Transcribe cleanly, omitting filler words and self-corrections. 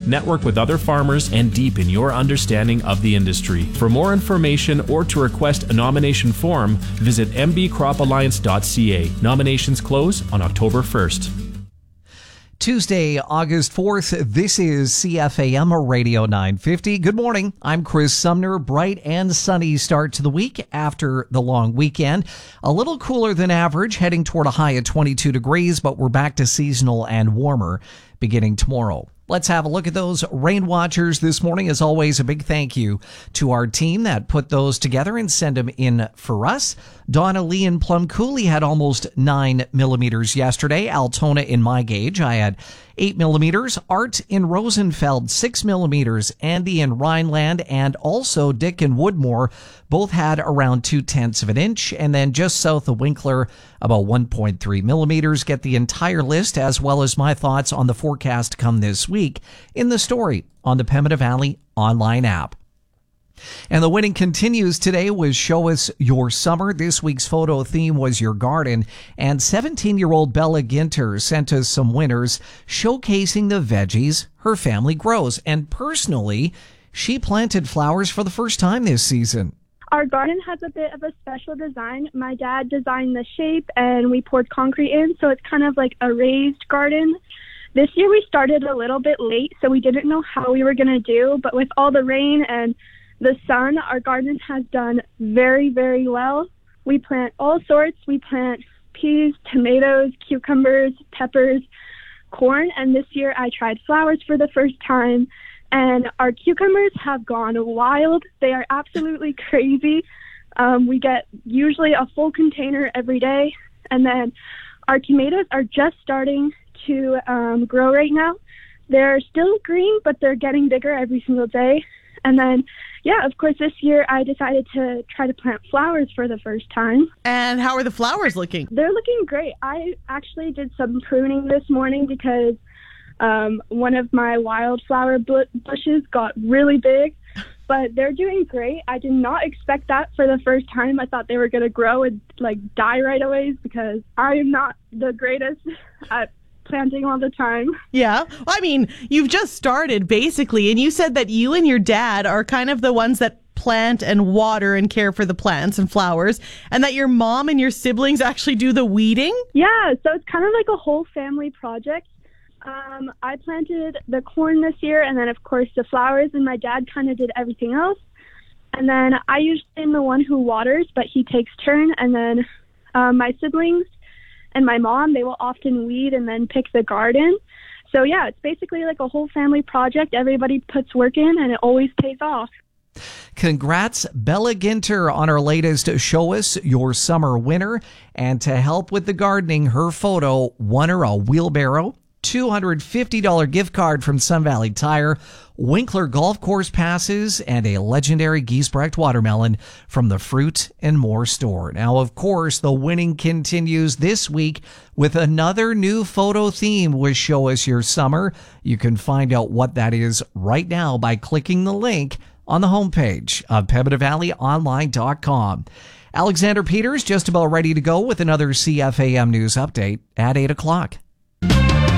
network with other farmers, and deepen your understanding of the industry. For more information or to request a nomination form, visit mbcropalliance.ca. Nominations close on October 1st. Tuesday, August 4th, this is CFAM Radio 950. Good morning. I'm Chris Sumner. Bright and sunny start to the week after the long weekend. A little cooler than average, heading toward a high of 22 degrees, but we're back to seasonal and warmer beginning tomorrow. Let's have a look at those rain watchers this morning. As always, a big thank you to our team that put those together and sent them in for us. Donna Lee in Plum Coulee had almost 9 millimeters yesterday. Altona in my gauge, I had 8 millimeters. Art in Rosenfeld, 6 millimeters. Andy in Rhineland and also Dick in Woodmore both had around 0.2 of an inch. And then just south of Winkler, about 1.3 millimeters. Get the entire list as well as my thoughts on the forecast come this week in the story on the Pembina Valley online app. And the winning continues today with Show Us Your Summer. This week's photo theme was your garden. And 17-year-old Bella Ginter sent us some winners showcasing the veggies her family grows. And personally, she planted flowers for the first time this season. Our garden has a bit of a special design. My dad designed the shape and we poured concrete in, so it's kind of like a raised garden. This year we started a little bit late, so we didn't know how we were going to do, but with all the rain and the sun, our garden has done very, very well. We plant all sorts. We plant peas, tomatoes, cucumbers, peppers, corn, and this year I tried flowers for the first time, and our cucumbers have gone wild. They are absolutely crazy. We get usually a full container every day, and then our tomatoes are just starting to grow right now. They're still green, but they're getting bigger every single day. And then, yeah, of course, this year I decided to try to plant flowers for the first time. And how are the flowers looking? They're looking great. I actually did some pruning this morning because one of my wildflower bushes got really big, but they're doing great. I did not expect that for the first time. I thought they were going to grow and die right away because I am not the greatest at planting all the time. Yeah. I mean, you've just started basically, and you said that you and your dad are kind of the ones that plant and water and care for the plants and flowers, and that your mom and your siblings actually do the weeding? Yeah, so it's kind of like a whole family project. I planted the corn this year, and then of course the flowers, and my dad kind of did everything else. And then I usually am the one who waters, but he takes turn, and then my siblings and my mom, they will often weed and then pick the garden. So yeah, it's basically like a whole family project. Everybody puts work in and it always pays off. Congrats, Bella Ginter, on her latest Show Us Your Summer winner. And to help with the gardening, her photo won her a wheelbarrow, $250 gift card from Sun Valley Tire, Winkler Golf Course passes, and a legendary Giesbrecht watermelon from the Fruit and More store. Now, of course, the winning continues this week with another new photo theme with Show Us Your Summer. You can find out what that is right now by clicking the link on the homepage of PembinaValleyOnline.com. Alexander Peters just about ready to go with another CFAM news update at 8 o'clock.